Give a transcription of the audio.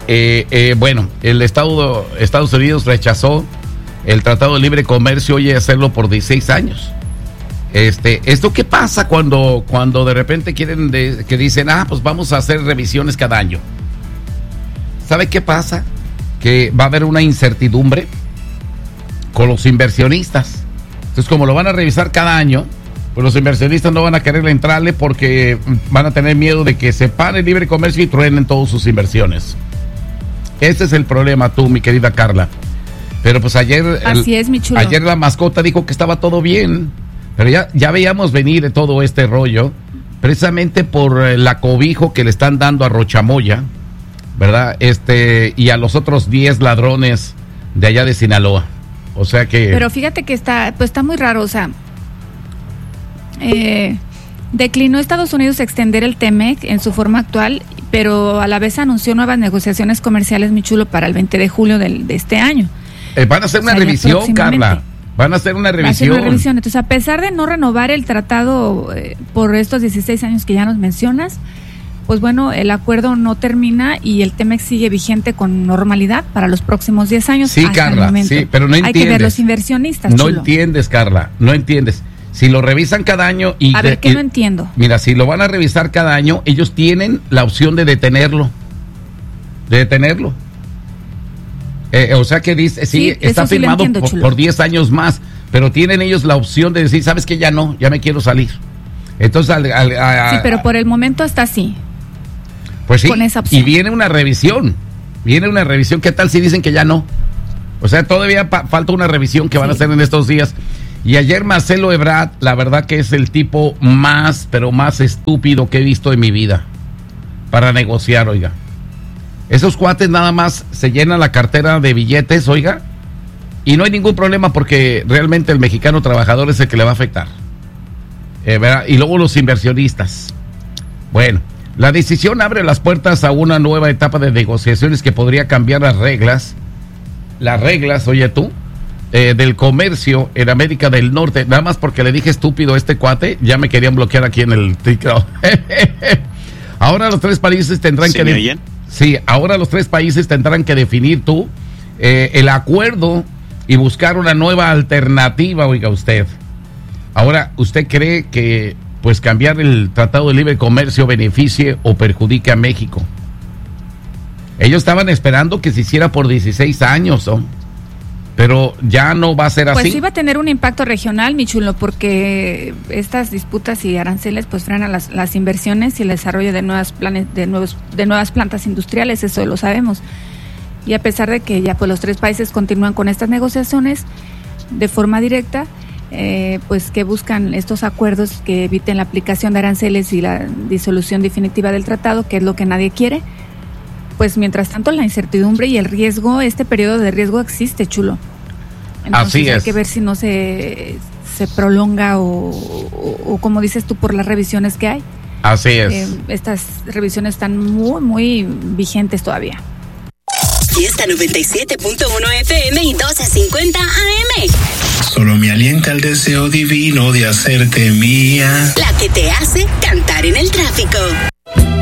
bueno, Estados Unidos rechazó el Tratado de Libre Comercio y hacerlo por 16 años. ¿Esto qué pasa cuando de repente quieren que dicen, pues vamos a hacer revisiones cada año? ¿Sabe qué pasa? Que va a haber una incertidumbre con los inversionistas. Entonces, como lo van a revisar cada año, pues los inversionistas no van a querer entrarle porque van a tener miedo de que se pare el libre comercio y truenen todas sus inversiones. Ese es el problema, mi querida Carla. Pero pues ayer... Así es, mi chulo. Ayer la mascota dijo que estaba todo bien. Pero ya veíamos venir todo este rollo, precisamente por el acobijo que le están dando a Rochamoya, ¿verdad? Y a los otros 10 ladrones de allá de Sinaloa. O sea que... Pero fíjate que está muy raro, o sea, declinó Estados Unidos extender el TEMEC en su forma actual, pero a la vez anunció nuevas negociaciones comerciales, mi chulo, para el 20 de julio de este año. Van a hacer una revisión, Carla. Van a hacer una revisión. Entonces, a pesar de no renovar el tratado por estos 16 años que ya nos mencionas, pues bueno, el acuerdo no termina y el TEMEC sigue vigente con normalidad para los próximos 10 años. Sí, Carla, sí, pero no entiendes. Hay que ver los inversionistas, No chulo. entiendes, Carla, no entiendes. Si lo revisan cada año y... A ver, ¿qué no entiendo? Mira, si lo van a revisar cada año, ellos tienen la opción de detenerlo. O sea que dice, sí está firmado por 10 años más, pero tienen ellos la opción de decir, ¿sabes qué? Ya me quiero salir. Entonces, sí, pero por el momento está así. Pues sí, con esa opción. Y viene una revisión, ¿qué tal si dicen que ya no? O sea, todavía falta una revisión que van a hacer en estos días. Y ayer Marcelo Ebrard, la verdad que es el tipo más estúpido que he visto en mi vida para negociar, oiga. Esos cuates nada más se llenan la cartera de billetes, oiga, y no hay ningún problema porque realmente el mexicano trabajador es el que le va a afectar. ¿Verdad? Y luego los inversionistas. Bueno, la decisión abre las puertas a una nueva etapa de negociaciones que podría cambiar las reglas, oye tú, del comercio en América del Norte. Nada más porque le dije estúpido a este cuate, ya me querían bloquear aquí en el TikTok. Ahora los tres países tendrán que... ¿Me oyen? Sí, ahora los tres países tendrán que definir el acuerdo y buscar una nueva alternativa, oiga usted. Ahora, ¿usted cree que pues cambiar el Tratado de Libre Comercio beneficie o perjudique a México? Ellos estaban esperando que se hiciera por 16 años, ¿no? Pero ya no va a ser así. Pues sí va a tener un impacto regional, mi chulo, porque estas disputas y aranceles pues frenan las inversiones y el desarrollo de nuevas plantas industriales, eso lo sabemos. Y a pesar de que ya pues los tres países continúan con estas negociaciones de forma directa, pues que buscan estos acuerdos que eviten la aplicación de aranceles y la disolución definitiva del tratado, que es lo que nadie quiere. Pues mientras tanto la incertidumbre y el riesgo, este periodo de riesgo existe, chulo. Entonces así es. Hay que ver si no se prolonga o como dices tú, por las revisiones que hay. Así es. Estas revisiones están muy, muy vigentes todavía. Fiesta 97.1 FM y 1250 AM. Solo me alienta el deseo divino de hacerte mía. La que te hace cantar en el tráfico.